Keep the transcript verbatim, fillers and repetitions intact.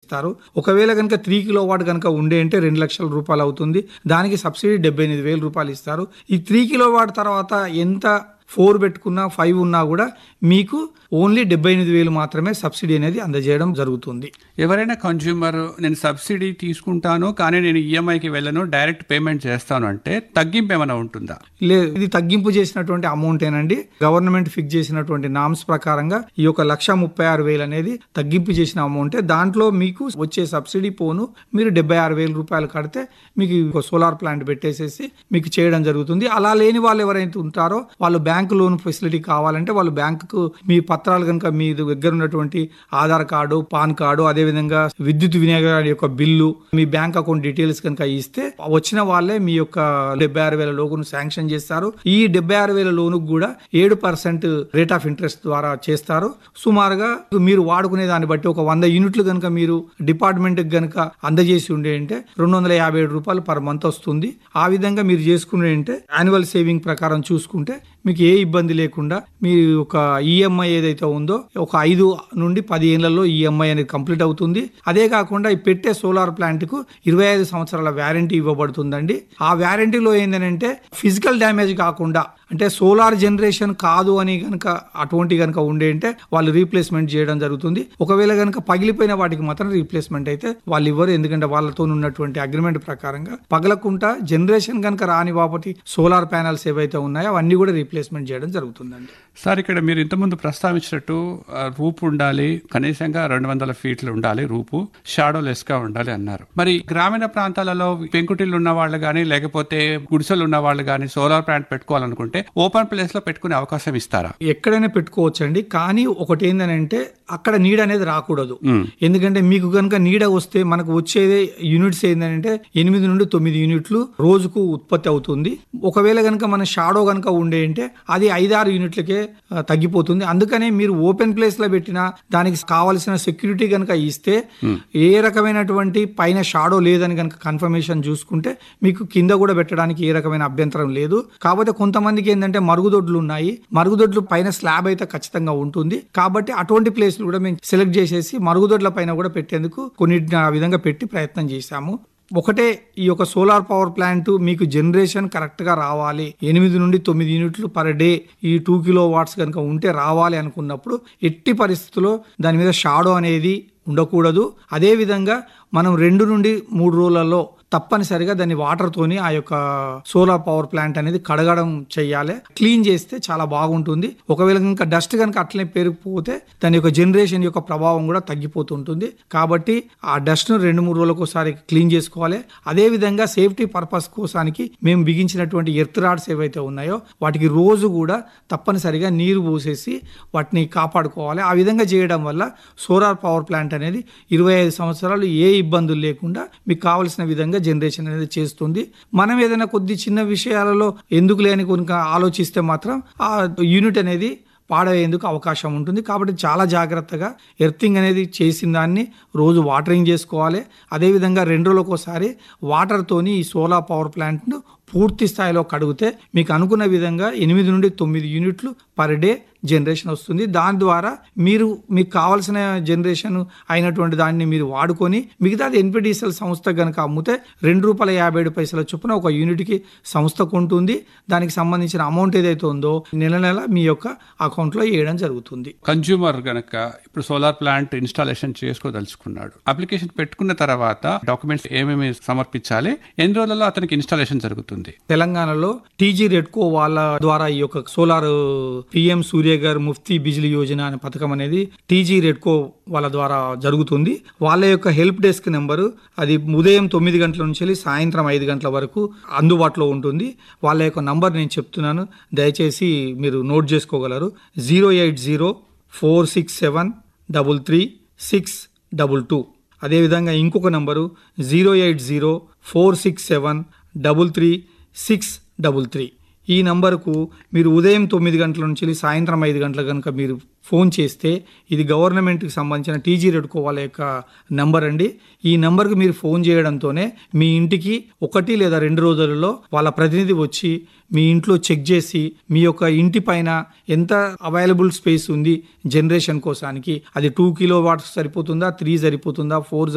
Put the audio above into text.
ఇస్తారు. ఒకవేళ కనుక త్రీ కిలో వాట్ కనుక ఉండే అంటే రెండు లక్షల రూపాయలు అవుతుంది. దానికి సబ్సిడీ డెబ్బై ఎనిమిది వేల రూపాయలు ఇస్తారు. ఈ త్రీ కిలో వాట్ తర్వాత ఎంత ఫోర్ పెట్టుకున్నా ఫైవ్ ఉన్నా కూడా మీకు ఓన్లీ డెబ్బై ఎనిమిది వేలు మాత్రమే సబ్సిడీ అనేది అందజేయడం జరుగుతుంది. ఎవరైనా కన్జ్యూమర్ నేను సబ్సిడీ తీసుకుంటాను కానీ నేను ఈఎంఐకి వెళ్ళను డైరెక్ట్ పేమెంట్ చేస్తాను అంటే తగ్గింపు ఏమైనా ఉంటుందా? లేదు, ఇది తగ్గింపు చేసినటువంటి అమౌంట్ ఏనండి. గవర్నమెంట్ ఫిక్స్ చేసినటువంటి నామ్స్ ప్రకారంగా ఈ యొక్క లక్ష ముప్పై ఆరు వేలు అనేది తగ్గింపు చేసిన అమౌంటే. దాంట్లో మీకు వచ్చే సబ్సిడీ పోను మీరు డెబ్బై ఆరు వేల రూపాయలు కడితే మీకు సోలార్ ప్లాంట్ పెట్టేసేసి మీకు చేయడం జరుగుతుంది. అలా లేని వాళ్ళు ఎవరైతే ఉంటారో వాళ్ళు బ్యాంకు లోన్ ఫెసిలిటీ కావాలంటే వాళ్ళు బ్యాంకుకు మీ పత్రాలు కనుక మీ దగ్గర ఉన్నటువంటి ఆధార్ కార్డు, పాన్ కార్డు, అదేవిధంగా విద్యుత్ వినియోగాల యొక్క బిల్లు, మీ బ్యాంక్ అకౌంట్ డీటెయిల్స్ కనుక ఇస్తే వచ్చిన వాళ్ళే మీ యొక్క డెబ్బై ఆరు వేల లోను శాంక్షన్ చేస్తారు. ఈ డెబ్బై ఆరు వేల లోను కూడా ఏడు పర్సెంట్ రేట్ ఆఫ్ ఇంట్రెస్ట్ ద్వారా చేస్తారు. సుమారుగా మీరు వాడుకునే దాన్ని బట్టి ఒక వంద యూనిట్లు కనుక మీరు డిపార్ట్మెంట్ కనుక అందజేసి ఉండే అంటే రెండు వందల యాభై ఏడు రూపాయలు పర్ మంత్ వస్తుంది. ఆ విధంగా మీరు చేసుకునే అంటే యాన్యువల్ సేవింగ్ ప్రకారం చూసుకుంటే మీకు ఏ ఇబ్బంది లేకుండా మీ ఒక ఈఎంఐ ఏదైతే ఉందో ఒక ఐదు నుండి పది ఏళ్లలో ఈఎంఐ అనేది కంప్లీట్ అవుతుంది. అదే కాకుండా ఈ పెట్టే సోలార్ ప్లాంట్ కు ఇరవై ఐదు సంవత్సరాల వ్యారంటీ ఇవ్వబడుతుందండి. ఆ వ్యారంటీలో ఏంటంటే ఫిజికల్ డ్యామేజ్ కాకుండా అంటే సోలార్ జనరేషన్ కాదు అని కనుక అటువంటి కనుక ఉండే అంటే వాళ్ళు రీప్లేస్మెంట్ చేయడం జరుగుతుంది. ఒకవేళ కనుక పగిలిపోయిన వాటికి మాత్రం రీప్లేస్మెంట్ అయితే వాళ్ళు ఇవ్వరు. ఎందుకంటే వాళ్ళతో ఉన్నటువంటి అగ్రిమెంట్ ప్రకారంగా పగలకుండా జనరేషన్ కనుక రాని కాబట్టి సోలార్ ప్యానల్స్ ఏవైతే ఉన్నాయో అవన్నీ కూడా రీప్లేస్మెంట్ చేయడం జరుగుతుందండి. సార్, ఇక్కడ మీరు ఇంతకుముందు ప్రస్తావించినట్టు రూపు ఉండాలి, కనీసంగా రెండు వందల ఫీట్లు ఉండాలి, రూపు షాడో లెస్ గా ఉండాలి అన్నారు. మరి గ్రామీణ ప్రాంతాలలో పెంకుటిల్లు ఉన్న వాళ్ళు గానీ లేకపోతే గుడిసెలు ఉన్న వాళ్ళు గానీ సోలార్ ప్లాంట్ పెట్టుకోవాలనుకుంటే ఓపెన్ ప్లేస్ లో పెట్టుకునే అవకాశం ఇస్తారా? ఎక్కడైనా పెట్టుకోవచ్చండి. కానీ ఒకటి ఏంటంటే అక్కడ నీడ అనేది రాకూడదు. ఎందుకంటే మీకు కనుక నీడ వస్తే మనకు వచ్చేదే యూనిట్స్ ఏంటంటే ఎనిమిది నుండి తొమ్మిది యూనిట్లు రోజుకు ఉత్పత్తి అవుతుంది. ఒకవేళ కనుక మన షాడో కనుక ఉండే అంటే అది ఐదారు యూనిట్లకే తగ్గిపోతుంది. అందుకనే మీరు ఓపెన్ ప్లేస్ లో పెట్టినా దానికి కావాల్సిన సెక్యూరిటీ కనుక ఇస్తే ఏ రకమైనటువంటి పైన షాడో లేదని కనుక కన్ఫర్మేషన్ చూసుకుంటే మీకు కింద కూడా పెట్టడానికి ఏ రకమైన అభ్యంతరం లేదు. కాకపోతే కొంతమందికి ఏంటంటే మరుగుదొడ్లు ఉన్నాయి, మరుగుదొడ్లు పైన స్లాబ్ అయితే ఖచ్చితంగా ఉంటుంది. కాబట్టి అటువంటి ప్లేస్ కూడా మేము సెలెక్ట్ చేసేసి మరుగుదొడ్ల పైన కూడా పెట్టేందుకు కొన్నిటిని ఆ విధంగా పెట్టి ప్రయత్నం చేశాము. ఒకటే ఈ యొక్క సోలార్ పవర్ ప్లాంట్ మీకు జనరేషన్ కరెక్ట్ గా రావాలి, ఎనిమిది నుండి తొమ్మిది యూనిట్లు పర్ డే ఈ టూ కిలో వాట్స్ కనుక ఉంటే రావాలి అనుకున్నప్పుడు ఎట్టి పరిస్థితుల్లో దాని మీద షాడో అనేది ఉండకూడదు. అదే విధంగా మనం రెండు నుండి మూడు రోజులలో తప్పనిసరిగా దాన్ని వాటర్ తోని ఆ యొక్క సోలార్ పవర్ ప్లాంట్ అనేది కడగడం చెయ్యాలి. క్లీన్ చేస్తే చాలా బాగుంటుంది. ఒకవేళ కనుక డస్ట్ కనుక అట్లనే పెరిగిపోతే దాని యొక్క జనరేషన్ యొక్క ప్రభావం కూడా తగ్గిపోతుంటుంది. కాబట్టి ఆ డస్ట్ ను రెండు మూడు రోజులకు ఒకసారి క్లీన్ చేసుకోవాలి. అదే విధంగా సేఫ్టీ పర్పస్ కోసానికి మేము బిగించినటువంటి ఎర్త్ రాడ్స్ ఏవైతే ఉన్నాయో వాటికి రోజు కూడా తప్పనిసరిగా నీరు పోసేసి వాటిని కాపాడుకోవాలి. ఆ విధంగా చేయడం వల్ల సోలార్ పవర్ ప్లాంట్ అనేది ఇరవై ఐదు సంవత్సరాలు ఏ ఇబ్బందులు లేకుండా మీకు కావలసిన విధంగా జనరేషన్ అనేది చేస్తుంది. మనం ఏదైనా కొద్ది చిన్న విషయాలలో ఎందుకు లేని కనుక ఆలోచిస్తే మాత్రం ఆ యూనిట్ అనేది పాడయ్యేందుకు అవకాశం ఉంటుంది. కాబట్టి చాలా జాగ్రత్తగా ఎర్తింగ్ అనేది చేసిన దాన్ని రోజు వాటరింగ్ చేసుకోవాలి. అదేవిధంగా రెండు రోజులకు ఒకసారి వాటర్తోని ఈ సోలార్ పవర్ ప్లాంట్ను పూర్తి స్థాయిలో కడిగితే మీకు అనుకున్న విధంగా ఎనిమిది నుండి తొమ్మిది యూనిట్లు పర్ డే జనరేషన్ వస్తుంది. దాని ద్వారా మీరు మీకు కావాల్సిన జనరేషన్ అయినటువంటి దాన్ని మీరు వాడుకొని మిగతాది ఎన్పిడిసిఎల్ సంస్థ కనుక అమ్మితే రెండు రూపాయల యాభై ఏడు పైసల చొప్పున ఒక యూనిట్కి సంస్థ కొంటుంది. దానికి సంబంధించిన అమౌంట్ ఏదైతే ఉందో నెల నెల మీ యొక్క అకౌంట్లో వేయడం జరుగుతుంది. కన్జ్యూమర్ గనక ఇప్పుడు సోలార్ ప్లాంట్ ఇన్స్టాలేషన్ చేసుకోదలుచుకున్నాడు, అప్లికేషన్ పెట్టుకున్న తర్వాత డాక్యుమెంట్స్ ఏమేమి సమర్పించాలి, ఎన్ని రోజులలో అతనికి ఇన్స్టాలేషన్ జరుగుతుంది? తెలంగాణలో టీజీ రెడ్కో వాళ్ళ ద్వారా ఈ యొక్క సోలార్ పిఎం సూర్యగర్ ముఫ్తీ బిజిలీ యోజన అనే పథకం అనేది టీజీ రెడ్కో వాళ్ళ ద్వారా జరుగుతుంది. వాళ్ళ యొక్క హెల్ప్ డెస్క్ నెంబరు అది ఉదయం తొమ్మిది గంటల నుంచి సాయంత్రం ఐదు గంటల వరకు అందుబాటులో ఉంటుంది. వాళ్ళ యొక్క నంబర్ నేను చెప్తున్నాను, దయచేసి మీరు నోట్ చేసుకోగలరు. Zero eight zero four six seven double three six double two. అదేవిధంగా ఇంకొక number zero eight zero four six seven double three six double three. ఈ నంబరుకు మీరు ఉదయం తొమ్మిది గంటల నుంచి సాయంత్రం ఐదు గంటల కనుక మీరు ఫోన్ చేస్తే ఇది గవర్నమెంట్కి సంబంధించిన టీజీ రెడ్కో వాళ్ళ యొక్క నంబర్ అండి. ఈ నంబర్కి మీరు ఫోన్ చేయడంతోనే మీ ఇంటికి ఒకటి లేదా రెండు రోజులలో వాళ్ళ ప్రతినిధి వచ్చి మీ ఇంట్లో చెక్ చేసి మీ యొక్క ఇంటి పైన ఎంత అవైలబుల్ స్పేస్ ఉంది జనరేషన్ కోసానికి, అది టూ కిలో వాట్స్ సరిపోతుందా, త్రీ సరిపోతుందా, ఫోర్